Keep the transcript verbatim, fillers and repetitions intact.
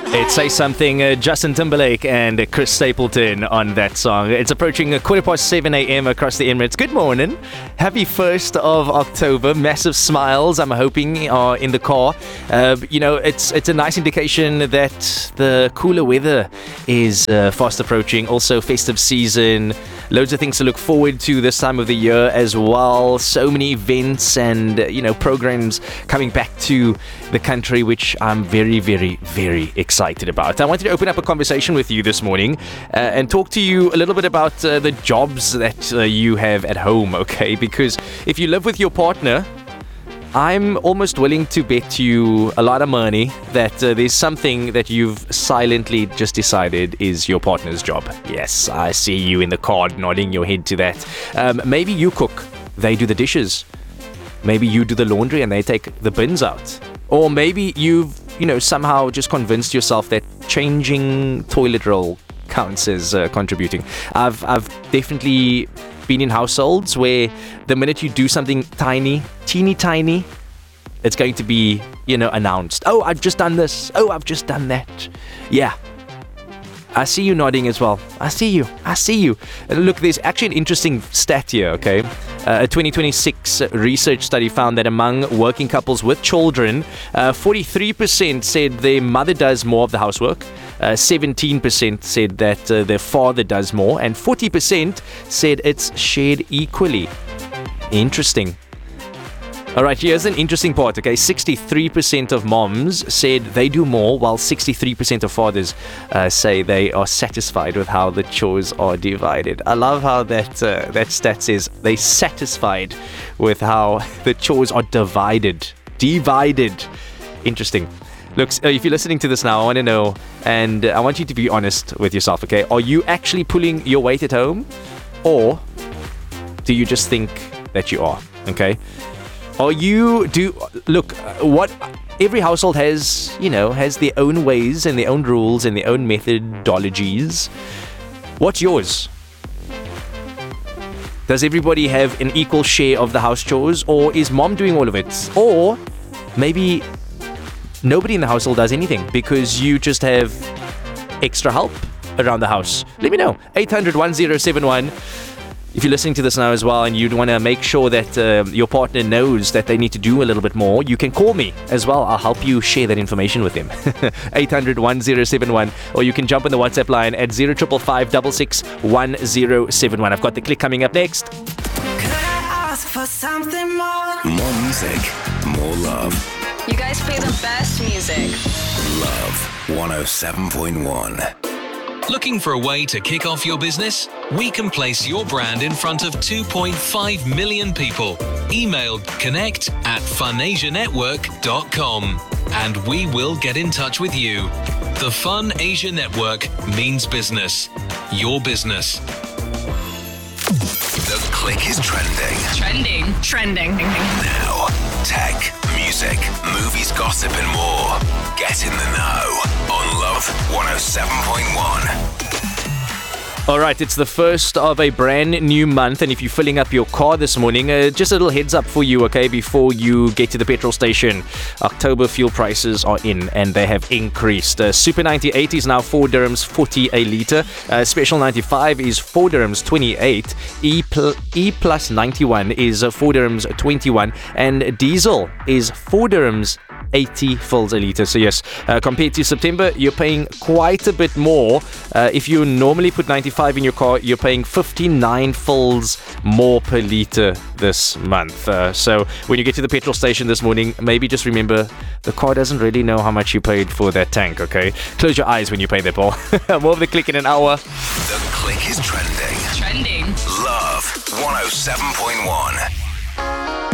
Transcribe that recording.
It Say Something, uh, Justin Timberlake and uh, Chris Stapleton on that song. It's approaching a quarter past seven a.m. across the Emirates. Good morning. Happy first of October. Massive smiles, I'm hoping, are in the car. Uh, you know, it's it's a nice indication that the cooler weather is uh, fast approaching. Also, festive season. Loads of things to look forward to this time of the year as well. So many events and, uh, you know, programs coming back to the country, which I'm very, very, very excited about. I wanted to open up a conversation with you this morning uh, and talk to you a little bit about uh, the jobs that uh, you have at home, okay? Because if you live with your partner, I'm almost willing to bet you a lot of money that uh, there's something that you've silently just decided is your partner's job. Yes, I see you in the car nodding your head to that. Um, maybe you cook, they do the dishes. Maybe you do the laundry and they take the bins out. Or maybe you've, you know, somehow just convinced yourself that changing toilet roll counts as uh, contributing. I've I've definitely been in households where the minute you do something tiny, teeny tiny, it's going to be, you know, announced. Oh, I've just done this. Oh, I've just done that. Yeah. I see you nodding as well. I see you. I see you. And look, there's actually an interesting stat here, okay? Uh, a twenty twenty-six research study found that among working couples with children, uh, forty-three percent said their mother does more of the housework, uh, seventeen percent said that uh, their father does more, and forty percent said it's shared equally. Interesting. All right, here's an interesting part, okay? sixty-three percent of moms said they do more, while sixty-three percent of fathers uh, say they are satisfied with how the chores are divided. I love how that uh, that stat says they're satisfied with how the chores are divided. Divided. Interesting. Look, if you're listening to this now, I want to know, and I want you to be honest with yourself, okay? Are you actually pulling your weight at home? Or do you just think that you are, okay? Are you, do, look, what, every household has, you know, has their own ways and their own rules and their own methodologies. What's yours? Does everybody have an equal share of the house chores, or is mom doing all of it? Or maybe nobody in the household does anything because you just have extra help around the house. Let me know. eight hundred, one oh seven one. If you're listening to this now as well and you'd want to make sure that uh, your partner knows that they need to do a little bit more, you can call me as well. I'll help you share that information with them. eight hundred, one oh seven one. Or you can jump on the WhatsApp line at zero five five five six six one zero seven one. I've got the click coming up next. Could I ask for something more? More music, more love. You guys play the best music. Love one oh seven point one. Looking for a way to kick off your business? We can place your brand in front of two point five million people. Email connect at funasia network dot com and we will get in touch with you. The Fun Asia Network means business. Your business. The click is trending. Trending. Trending. Now, tech, music, movies, gossip, and more. Get in the know on Love one oh seven point one. All right, it's the first of a brand new month, and if you're filling up your car this morning, uh, just a little heads up for you, okay, before you get to the petrol station. October fuel prices are in, and they have increased. Uh, Super ninety-eight is now four dirhams forty a litre. Uh, Special ninety-five is four dirhams twenty-eight. E, pl- e plus ninety-one is uh, four dirhams twenty-one, and diesel is four dirhams eighty fills a litre. So yes, uh, compared to September, you're paying quite a bit more. Uh, if you normally put ninety-five in your car, you're paying fifty-nine fills more per litre this month. Uh, so when you get to the petrol station this morning, maybe just remember the car doesn't really know how much you paid for that tank, okay? Close your eyes when you pay that bill. More of the click in an hour. The click is trending. Trending. Love one oh seven point one.